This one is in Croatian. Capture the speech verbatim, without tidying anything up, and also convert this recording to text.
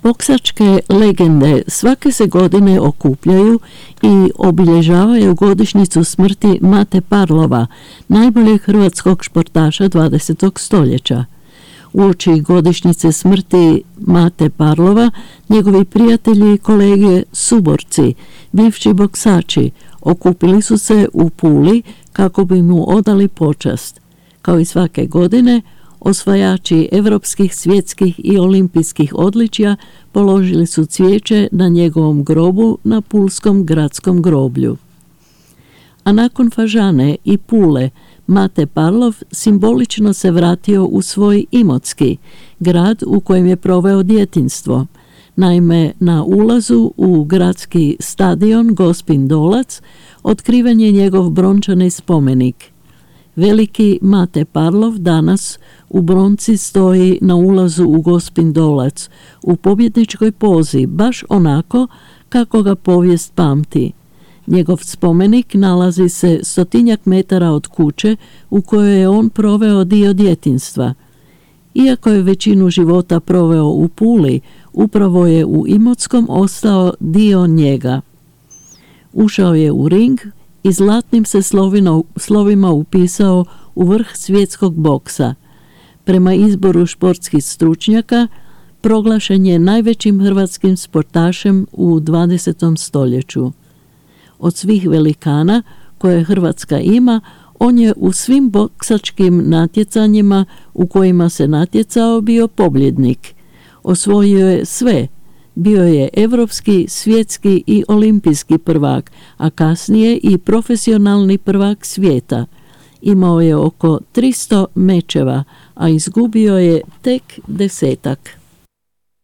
Boksačke legende svake se godine okupljaju i obilježavaju godišnjicu smrti Mate Parlova, najboljeg hrvatskog športaša dvadesetog stoljeća. Uoči godišnjice smrti Mate Parlova, njegovi prijatelji i kolege suborci, bivši boksači, okupili su se u Puli kako bi mu odali počast. Kao i svake godine, osvajači europskih, svjetskih i olimpijskih odličja položili su cvijeće na njegovom grobu na pulskom gradskom groblju. A nakon Fažane i Pule, Mate Parlov simbolično se vratio u svoj Imotski, grad u kojem je proveo djetinjstvo. Naime, na ulazu u gradski stadion Gospin Dolac otkriven je njegov brončani spomenik. Veliki Mate Parlov danas u bronci stoji na ulazu u Gospin Dolac, u pobjedničkoj pozi, baš onako kako ga povijest pamti. Njegov spomenik nalazi se stotinjak metara od kuće u kojoj je on proveo dio djetinjstva. Iako je većinu života proveo u Puli, upravo je u Imotskom ostao dio njega. Ušao je u ring i zlatnim se slovima, slovima upisao u vrh svjetskog boksa. Prema izboru športskih stručnjaka proglašen je najvećim hrvatskim sportašem u dvadesetom stoljeću. Od svih velikana koje Hrvatska ima, on je u svim boksačkim natjecanjima u kojima se natjecao bio pobjednik. Osvojio je sve. Bio je europski, svjetski i olimpijski prvak, a kasnije i profesionalni prvak svijeta. Imao je oko tristo mečeva, a izgubio je tek desetak.